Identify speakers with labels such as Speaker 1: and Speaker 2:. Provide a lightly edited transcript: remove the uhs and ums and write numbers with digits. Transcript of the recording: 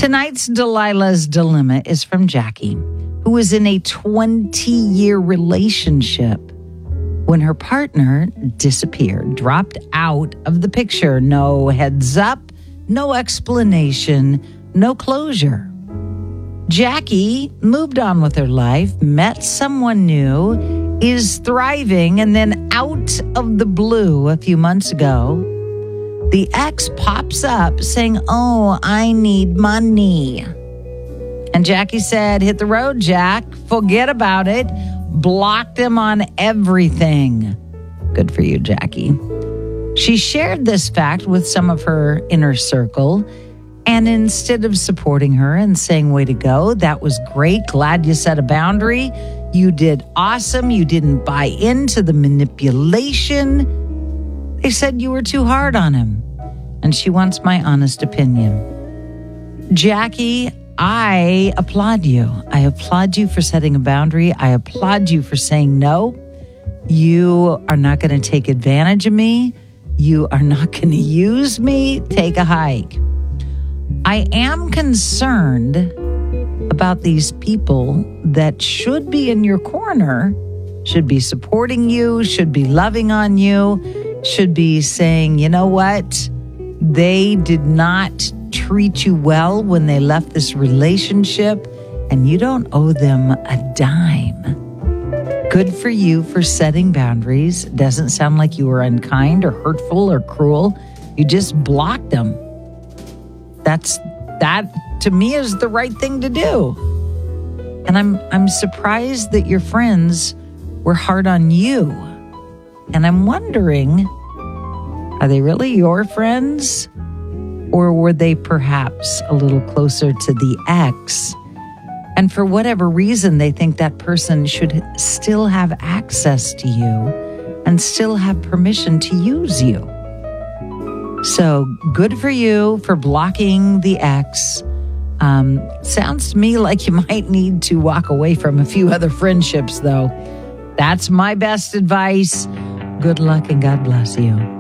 Speaker 1: Tonight's Delilah's Dilemma is from Jackie, who was in a 20-year relationship when her partner disappeared, dropped out of the picture. No heads up, no explanation, no closure. Jackie moved on with her life, met someone new, is thriving, and then out of the blue a few months ago, the ex pops up saying, "Oh, I need money." And Jackie said, "Hit the road, Jack. Forget about it." Blocked him on everything. Good for you, Jackie. She shared this fact with some of her inner circle, and instead of supporting her and saying, "Way to go, that was great, glad you set a boundary, you did awesome, you didn't buy into the manipulation," they said you were too hard on him. And she wants my honest opinion. Jackie, I applaud you. I applaud you for setting a boundary. I applaud you for saying no. You are not going to take advantage of me. You are not going to use me. Take a hike. I am concerned about these people that should be in your corner, should be supporting you, should be loving on you, should be saying, "You know what? They did not treat you well when they left this relationship, and you don't owe them a dime." Good for you for setting boundaries. Doesn't sound like you were unkind or hurtful or cruel. You just blocked them. That to me is the right thing to do. And I'm surprised that your friends were hard on you. And I'm wondering, are they really your friends? Or were they perhaps a little closer to the ex? And for whatever reason, they think that person should still have access to you and still have permission to use you. So good for you for blocking the ex. Sounds to me like you might need to walk away from a few other friendships, though. That's my best advice. Good luck and God bless you.